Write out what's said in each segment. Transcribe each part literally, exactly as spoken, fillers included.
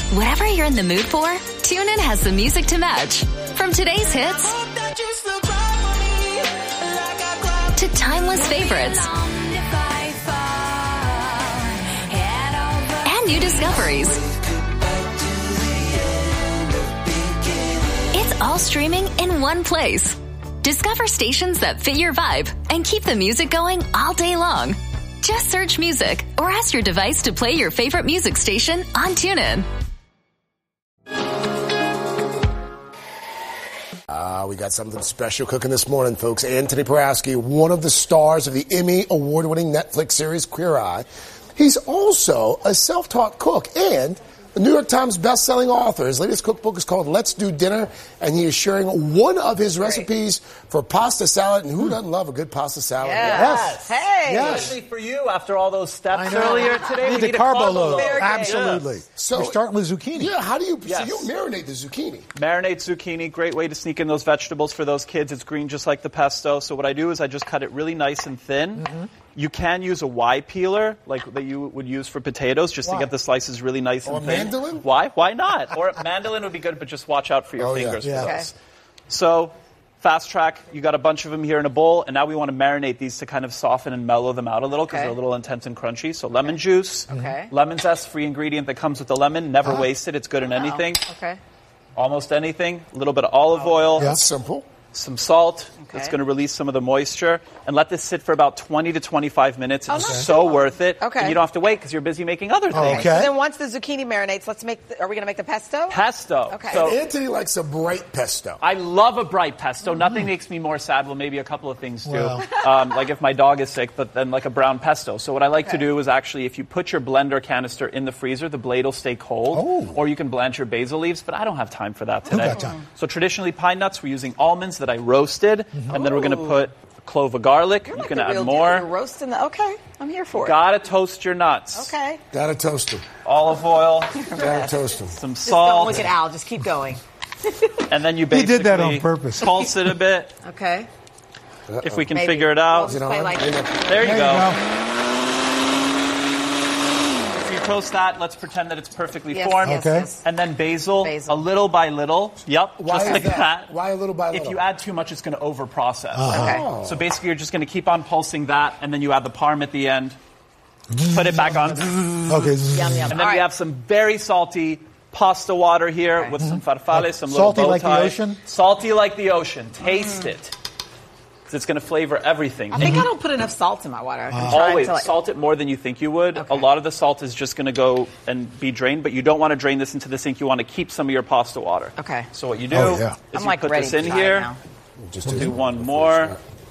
Whatever you're in the mood for, TuneIn has the music to match. From today's hits to timeless favorites and new discoveries. It's all streaming in one place. Discover stations that fit your vibe and keep the music going all day long. Just search music or ask your device to play your favorite music station on TuneIn. Uh, we got something special cooking this morning, folks. Anthony Porowski, one of the stars of the Emmy award-winning Netflix series Queer Eye. He's also a self-taught cook and a New York Times best-selling author. His latest cookbook is called Let's Do Dinner, and he is sharing one of his recipes for pasta salad. And who doesn't love a good pasta salad? Yes. Yes. Hey. Yes. Especially for you after all those steps earlier today. We We need need a a carbo carbo load. load. Absolutely. Yes. So- We're starting with zucchini. Yeah, how do you, Yes. so you marinate the zucchini? Marinate zucchini, great way to sneak in those vegetables for those kids. It's green just like the pesto. So what I do is I just cut it really nice and thin. Mm-hmm. You can use a Y peeler, like that you would use for potatoes, just Why? to get the slices really nice Or and a thin. mandolin? Why? Why not? Or a mandolin would be good, but just watch out for your Oh, yeah. fingers Yeah. for Okay. those. So, fast track, you got a bunch of them here in a bowl, and now we want to marinate these to kind of soften and mellow them out a little because Okay. they're a little intense and crunchy. So lemon juice, Okay. lemon zest, free ingredient that comes with the lemon, never wasted. It's good in anything, Okay. almost anything. A little bit of olive oil, That's simple. some salt. Okay. That's going to release some of the moisture. And let this sit for about twenty to twenty-five minutes. It's Oh, not so too long. worth it. Okay. And you don't have to wait because you're busy making other things. Okay. So then once the zucchini marinates, let's make. The, are we going to make the pesto? Pesto. Okay. So Anthony likes a bright pesto. I love a bright pesto. Nothing makes me more sad. Well, maybe a couple of things do. Well. Um, like if my dog is sick, but then like a brown pesto. So what I like to Okay. do is actually, if you put your blender canister in the freezer, the blade will stay cold. Oh. Or you can blanch your basil leaves, but I don't have time for that today. got time? So traditionally, pine nuts, we're using almonds that I roasted, and then we're going to put a clove of garlic. You're you like can the add real more. deal. You're roasting the. Okay, I'm here for it. Gotta toast your nuts. Okay. Gotta toast him. Olive oil, Gotta toast him. some Just don't salt, look at Al. Just keep going. and then you He basically did that on purpose. pulse it a bit. Okay. If we can Maybe. figure it out. Is it Play on? like- Ain't it- There you There go. you go. If you toast that, let's pretend that it's perfectly Yes, formed. yes, Okay. yes. And then basil, Basil. a little by little. Yep, Why just is like that? that. Why a little by If little? you add too much, it's going to over-process. Okay. So basically, you're just going to keep on pulsing that, and then you add the parm at the end. Put it back on. And Okay. Yum yum. then All we right. have some very salty pasta water here Okay. with some farfalle, some little Salty bow like the tie. ocean? Salty like the ocean. Taste it. 'Cause it's going to flavor everything. I think I don't put enough salt in my water. I'm trying Always to, like- salt it more than you think you would. Okay. A lot of the salt is just going to go and be drained, but you don't want to drain this into the sink. You want to keep some of your pasta water. Okay. So what you do Oh, yeah. is I'm you like put ready this in to try it here. now. Just Do do one more.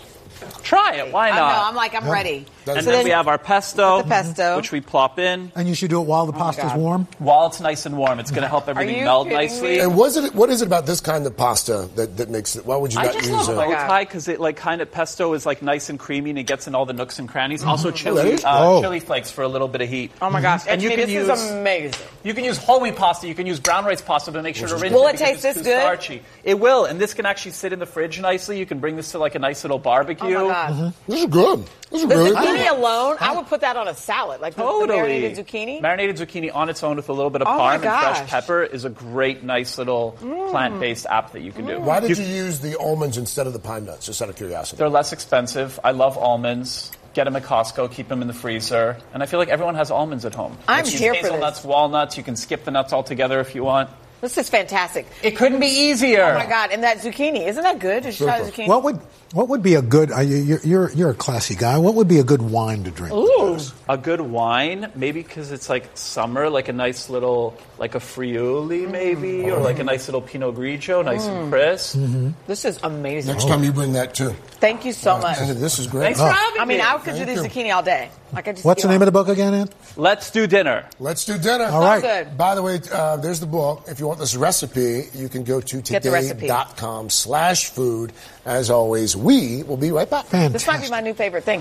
Try it. Why I not? know. I'm like I'm ready. That's- and So then, then we have our pesto, the pesto. which we plop in And you should do it while the pasta's God. warm. while it's nice and warm. It's going to help everything you melt kidding nicely. me? And was it? What is it about this kind of pasta that, that makes it? Why would you I not just use love a? bow God. tie because it like kind of pesto is like nice and creamy and it gets in all the nooks and crannies. Also that chili, is- uh, Oh. chili flakes for a little bit of heat. Oh my gosh. And you Anthony, can this use- is amazing. You can use whole wheat pasta. You can use brown rice pasta to make sure to rinse Will it. it because taste it's this too good? Starchy. It will, and this can actually sit in the fridge nicely. You can bring this to like a nice little barbecue. Oh my god. This is good. This is The really zucchini good. alone, I would put that on a salad, like the- the Totally. marinated zucchini. Marinated zucchini on its own with a little bit of Oh my parm and fresh gosh. pepper is a great, nice little plant-based app that you can do. Why did you use the almonds instead of the pine nuts? Just out of curiosity. They're less expensive. I love almonds. Get them at Costco. Keep them in the freezer. And I feel like everyone has almonds at home. I'm You can use here for this. hazelnuts, walnuts. You can skip the nuts altogether if you want. This is fantastic. It couldn't be easier. Oh my god! And that zucchini, isn't that good? Did you try the zucchini? What would what would be a good? Uh, you- you're, you're you're a classy guy. What would be a good wine to drink? Ooh. A good wine, maybe because it's like summer, like a nice little, like a Friuli maybe, or like a nice little Pinot Grigio, nice and crisp. This is amazing. Next time you bring that too. Thank you so much. And this is great. Thanks for having I mean, me. I could do Thank this you. zucchini all day. Like I just. What's the name of the book again, Ant? Let's do dinner. Let's do dinner. All right. Good. By the way, uh, there's the book. If you want this recipe, you can go to Get the recipe. today.com slash food. As always, we will be right back. Fantastic. This might be my new favorite thing.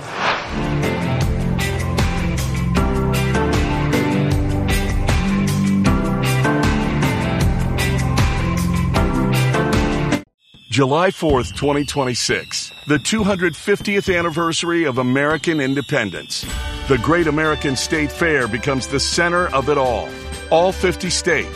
July fourth, twenty twenty-six, the two hundred fiftieth anniversary of American independence. The Great American State Fair becomes the center of it all. All fifty states,